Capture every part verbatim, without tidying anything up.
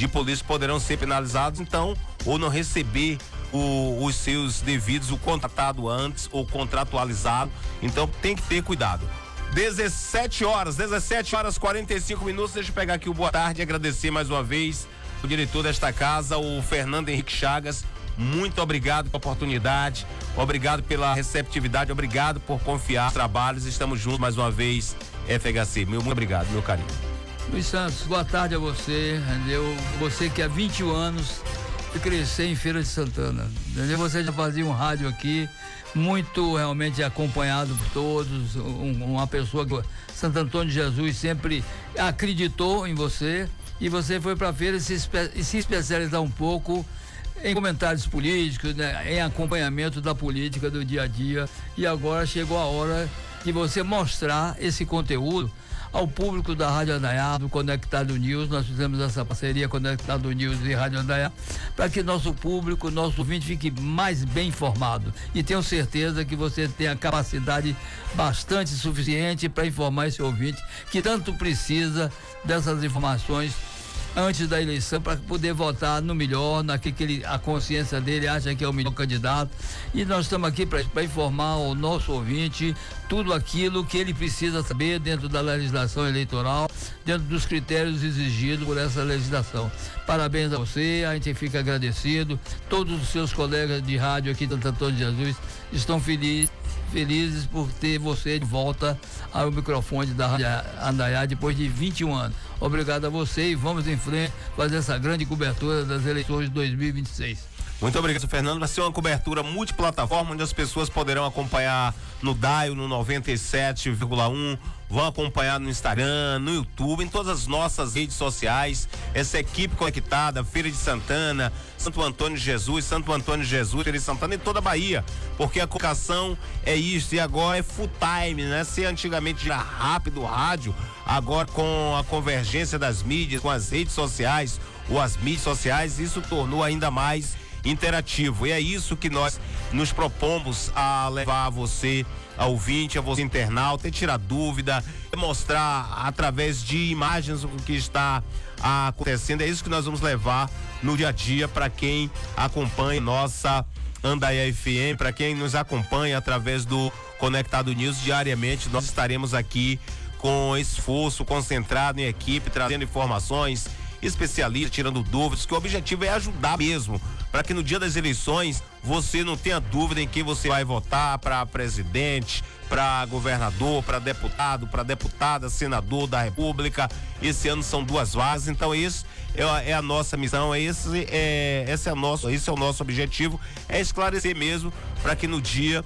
de polícia poderão ser penalizados, então, ou não receber o, os seus devidos, o contratado antes ou contratualizado. Então tem que ter cuidado. dezessete horas, dezessete horas quarenta e cinco minutos. Deixa eu pegar aqui o boa tarde e agradecer mais uma vez o diretor desta casa, o Fernando Henrique Chagas. Muito obrigado pela oportunidade, obrigado pela receptividade, obrigado por confiar nos trabalhos. Estamos juntos mais uma vez, F H C. Meu, muito obrigado, meu carinho. Luiz Santos, boa tarde a você, entendeu? Você que há vinte e um anos cresceu em Feira de Santana, entendeu? Você já fazia um rádio aqui, muito realmente acompanhado por todos, um, uma pessoa que Santo Antônio de Jesus sempre acreditou em você, e você foi para a feira e se, espe- e se especializar um pouco em comentários políticos, né, em acompanhamento da política do dia a dia, e agora chegou a hora de você mostrar esse conteúdo ao público da Rádio Andaiá, do Conectado News. Nós fizemos essa parceria Conectado News e Rádio Andaiá, para que nosso público, nosso ouvinte fique mais bem informado, e tenho certeza que você tem a capacidade bastante suficiente para informar esse ouvinte que tanto precisa dessas informações antes da eleição, para poder votar no melhor, naquele que ele, a consciência dele acha que é o melhor candidato. E nós estamos aqui para informar o nosso ouvinte tudo aquilo que ele precisa saber dentro da legislação eleitoral, dentro dos critérios exigidos por essa legislação. Parabéns a você, a gente fica agradecido. Todos os seus colegas de rádio aqui de Santo Antônio de Jesus estão felizes felizes por ter você de volta ao microfone da Rádio Andaiá depois de vinte e um anos. Obrigado a você, e vamos em frente fazer essa grande cobertura das eleições de dois mil e vinte e seis. Muito obrigado, Fernando. Vai ser uma cobertura multiplataforma, onde as pessoas poderão acompanhar no Dial, no noventa e sete vírgula um, vão acompanhar no Instagram, no YouTube, em todas as nossas redes sociais. Essa equipe conectada, Feira de Santana, Santo Antônio de Jesus, Santo Antônio de Jesus, Feira de Santana, em toda a Bahia, porque a comunicação é isso, e agora é full time, né? Se antigamente era rápido o rádio, agora com a convergência das mídias, com as redes sociais ou as mídias sociais, isso tornou ainda mais interativo, e é isso que nós nos propomos a levar a você, ao ouvinte, a você internauta, e tirar dúvida, mostrar através de imagens o que está acontecendo. É isso que nós vamos levar no dia a dia para quem acompanha nossa Andaiá F M, para quem nos acompanha através do Conectado News diariamente. Nós estaremos aqui com esforço, concentrado em equipe, trazendo informações, especialistas, tirando dúvidas, que o objetivo é ajudar mesmo, para que no dia das eleições você não tenha dúvida em quem você vai votar, para presidente, para governador, para deputado, para deputada, senador da República. Esse ano são duas vagas, então isso é, é a nossa missão, é esse é esse é nosso, esse é o nosso objetivo, é esclarecer mesmo, para que no dia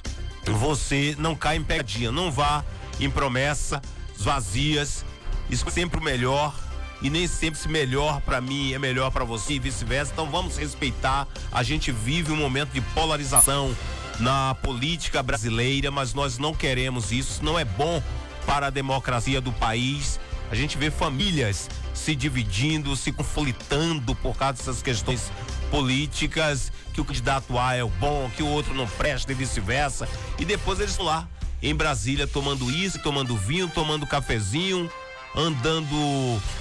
você não caia em pegadinha, não vá em promessas vazias. Isso é sempre o melhor, e nem sempre se melhor para mim é melhor para você, e vice-versa. Então vamos respeitar. A gente vive um momento de polarização na política brasileira, mas nós não queremos isso. Isso não é bom para a democracia do país. A gente vê famílias se dividindo, se conflitando por causa dessas questões políticas, que o candidato A é o bom, que o outro não presta, e vice-versa. E depois eles estão lá em Brasília tomando isso, tomando vinho, tomando cafezinho, andando